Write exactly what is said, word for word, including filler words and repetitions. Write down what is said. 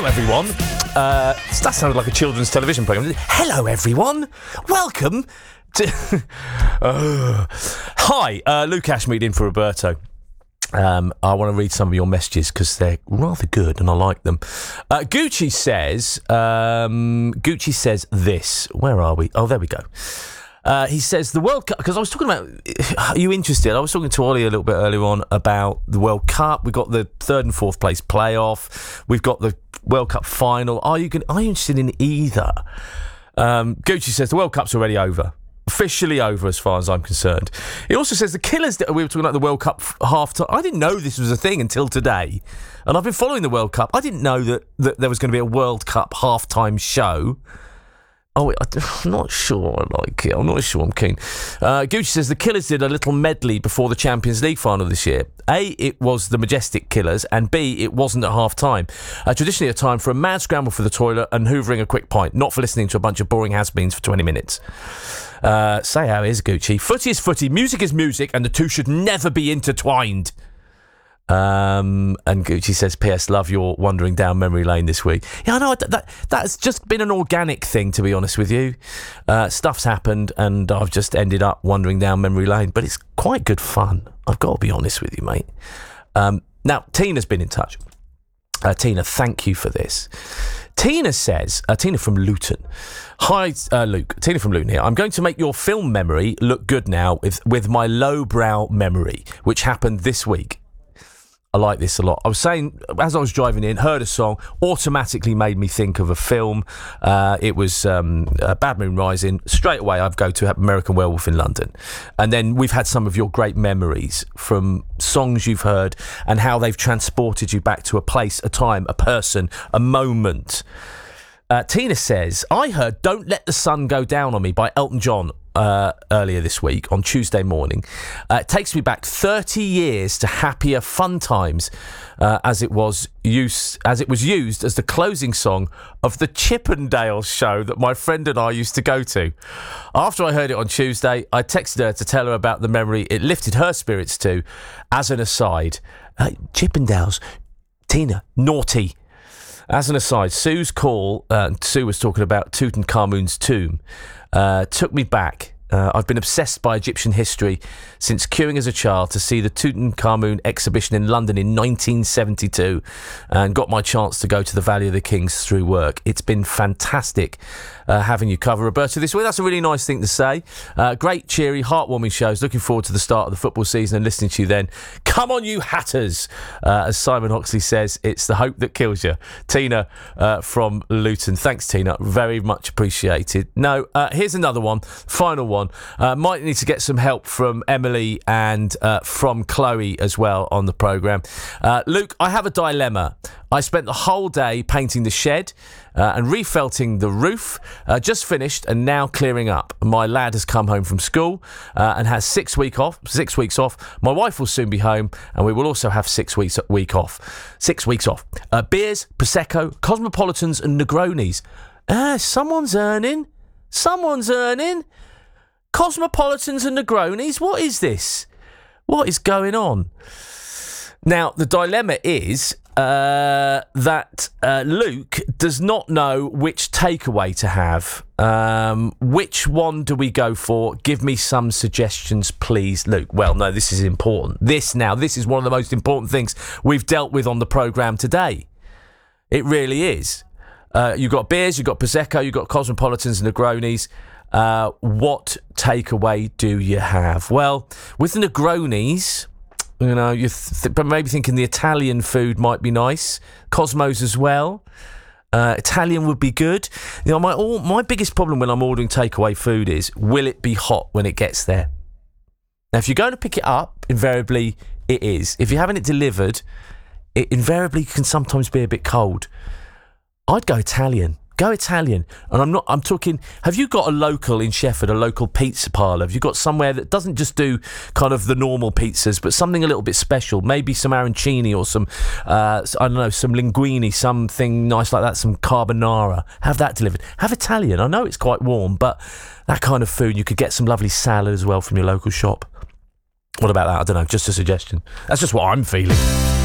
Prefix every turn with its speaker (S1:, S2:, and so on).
S1: everyone. Uh, that sounded like a children's television programme. Hello, everyone. Welcome to... uh, hi, uh, Luke Ashmead in for Roberto. Um, I want to read some of your messages because they're rather good and I like them. Uh, Gucci says... Um, Gucci says this. Where are we? Oh, there we go. Uh, he says the World Cup, because I was talking about, are you interested? I was talking to Ollie a little bit earlier on about the World Cup. We've got the third and fourth place playoff. We've got the World Cup final. Are you going, are you interested in either? Um, Gucci says the World Cup's already over. Officially over as far as I'm concerned. He also says the Killers, that we were talking about the World Cup half time. I didn't know this was a thing until today. And I've been following the World Cup. I didn't know that, that there was going to be a World Cup halftime show. Oh, I'm not sure I like it. I'm not sure I'm keen. Uh, Gucci says the Killers did a little medley before the Champions League final this year. A, it was the Majestic Killers, and B, it wasn't at half-time. Uh, traditionally a time for a mad scramble for the toilet and hoovering a quick pint, not for listening to a bunch of boring has-beens for twenty minutes. Uh, say how it is, Gucci. Footy is footy, music is music, and the two should never be intertwined. Um, and Gucci says, P S love your wandering down memory lane this week. Yeah, I know, that, that that's just been an organic thing, to be honest with you. Uh, stuff's happened and I've just ended up wandering down memory lane, but it's quite good fun. I've got to be honest with you, mate. Um, now, Tina's been in touch. Uh, Tina, thank you for this. Tina says, uh, Tina from Luton. Hi, uh, Luke. Tina from Luton here. I'm going to make your film memory look good now with, with my lowbrow memory, which happened this week. I like this a lot. I was saying, as I was driving in, heard a song, automatically made me think of a film. Uh, it was um, uh, Bad Moon Rising. Straight away, I'd go to American Werewolf in London. And then we've had some of your great memories from songs you've heard and how they've transported you back to a place, a time, a person, a moment. Uh, Tina says, I heard Don't Let the Sun Go Down on Me by Elton John uh, earlier this week on Tuesday morning. Uh, it takes me back thirty years to happier fun times uh, as it was used as it was used as the closing song of the Chippendales show that my friend and I used to go to. After I heard it on Tuesday, I texted her to tell her about the memory it lifted her spirits to. As an aside, uh, Chippendales, Tina, naughty. As an aside, Sue's call, uh, Sue was talking about Tutankhamun's tomb, uh, took me back. Uh, I've been obsessed by Egyptian history since queuing as a child to see the Tutankhamun exhibition in London in nineteen seventy-two and got my chance to go to the Valley of the Kings through work. It's been fantastic uh, having you cover Roberto this week. That's a really nice thing to say. Uh, great, cheery, heartwarming shows. Looking forward to the start of the football season and listening to you then. Come on, you Hatters! Uh, as Simon Oxley says, it's the hope that kills you. Tina uh, from Luton. Thanks, Tina. Very much appreciated. No, uh, here's another one. Final one. Uh, might need to get some help from Emily and uh, from Chloe as well on the programme. Uh, Luke, I have a dilemma. I spent the whole day painting the shed uh, and refelting the roof. Uh, just finished and now clearing up. My lad has come home from school uh, and has six week off. Six weeks off. My wife will soon be home, and we will also have six weeks week off. Six weeks off. Uh, beers, prosecco, cosmopolitans, and Negronis. Ah, uh, someone's earning. Someone's earning. Cosmopolitans and Negronis, what is this? What is going on? Now, the dilemma is uh, that uh, Luke does not know which takeaway to have. Um, which one do we go for? Give me some suggestions, please, Luke. Well, no, this is important. This now, this is one of the most important things we've dealt with on the programme today. It really is. Uh, you've got beers, you've got Prosecco, you've got Cosmopolitans and Negronis. Uh, what takeaway do you have? Well, with the Negronis, you know, you're th- maybe thinking the Italian food might be nice. Cosmos as well. Uh, Italian would be good. You know, my all, my biggest problem when I'm ordering takeaway food is, will it be hot when it gets there? Now, if you're going to pick it up, invariably it is. If you're having it delivered, it invariably can sometimes be a bit cold. I'd go Italian. Go Italian. And I'm not, I'm talking, have you got a local in Sheffield, a local pizza parlour? Have you got somewhere that doesn't just do kind of the normal pizzas, but something a little bit special? Maybe some arancini or some, uh, I don't know, some linguine, something nice like that, some carbonara. Have that delivered. Have Italian. I know it's quite warm, but that kind of food, you could get some lovely salad as well from your local shop. What about that? I don't know, just a suggestion. That's just what I'm feeling.